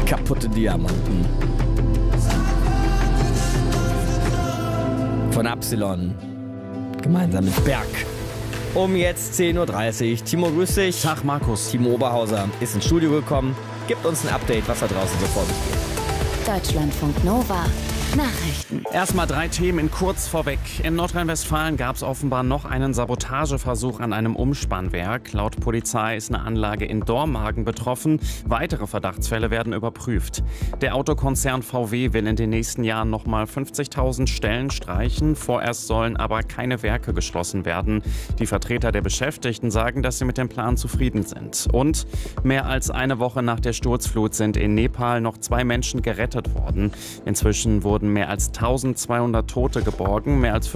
Kaputte Diamanten. Von Absilon. Gemeinsam mit Berg. Um jetzt 10:30 Uhr. Timo, grüß dich. Tag, Markus. Timo Oberhauser ist ins Studio gekommen. Gibt uns ein Update, was da draußen so vor sich geht. Deutschlandfunk Nova. Nachrichten. Erstmal 3 Themen kurz vorweg. In Nordrhein-Westfalen gab es offenbar noch einen Sabotageversuch an einem Umspannwerk. Laut Polizei ist eine Anlage in Dormagen betroffen. Weitere Verdachtsfälle werden überprüft. Der Autokonzern VW will in den nächsten Jahren nochmal 50.000 Stellen streichen. Vorerst sollen aber keine Werke geschlossen werden. Die Vertreter der Beschäftigten sagen, dass sie mit dem Plan zufrieden sind. Und mehr als eine Woche nach der Sturzflut sind in Nepal noch 2 Menschen gerettet worden. Inzwischen wurden mehr als 1200 Tote geborgen, mehr als